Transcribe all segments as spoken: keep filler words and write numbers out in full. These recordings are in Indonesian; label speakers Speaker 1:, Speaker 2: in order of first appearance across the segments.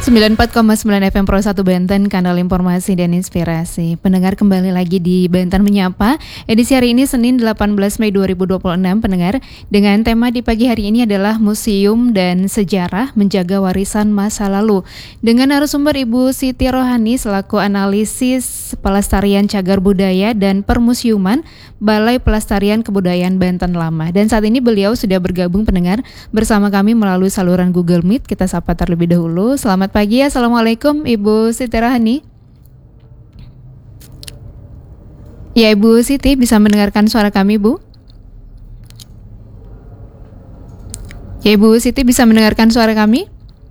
Speaker 1: sembilan puluh empat koma sembilan F M Pro satu Banten, kanal informasi dan inspirasi. Pendengar, kembali lagi di Banten Menyapa. Edisi hari ini Senin delapan belas Mei dua ribu dua puluh enam, pendengar. Dengan tema di pagi hari ini adalah Museum dan Sejarah Menjaga Warisan Masa Lalu. Dengan narasumber Ibu Siti Rohani selaku analisis pelestarian cagar budaya dan permusiuman Balai Pelestarian Kebudayaan Banten Lama. Dan saat ini beliau sudah bergabung, pendengar, bersama kami melalui saluran Google Meet. Kita sapa terlebih dahulu. Selamat pagi, Assalamualaikum Ibu Siti Rohani. Ya, Ibu Siti bisa mendengarkan suara kami, Bu? Ya, Ibu Siti bisa mendengarkan suara kami?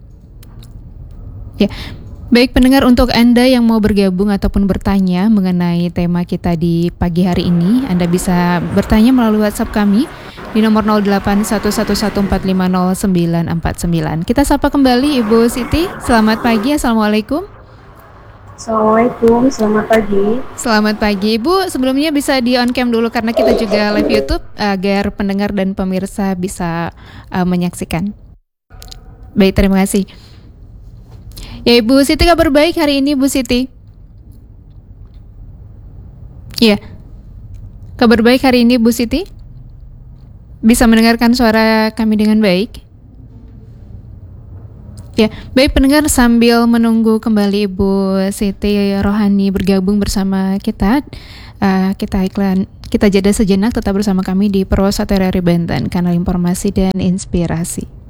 Speaker 1: Ya. Baik, pendengar, untuk Anda yang mau bergabung ataupun bertanya mengenai tema kita di pagi hari ini, Anda bisa bertanya melalui WhatsApp kami di nomor nol delapan satu satu satu empat lima nol sembilan empat sembilan. Kita sapa kembali Ibu Siti. Selamat pagi, Assalamualaikum.
Speaker 2: Assalamualaikum, selamat pagi.
Speaker 1: Selamat pagi, Ibu. Sebelumnya bisa di on cam dulu karena kita juga live YouTube agar pendengar dan pemirsa bisa uh, menyaksikan. Baik, terima kasih. Ya, Ibu Siti, kabar baik hari ini, Bu Siti? Iya. Kabar baik hari ini, Bu Siti? Bisa mendengarkan suara kami dengan baik? Ya, baik pendengar, sambil menunggu kembali Ibu Siti Rohani bergabung bersama kita, uh, kita iklan, kita jeda sejenak, tetap bersama kami di Pro satu R R I Banten, kanal informasi dan inspirasi.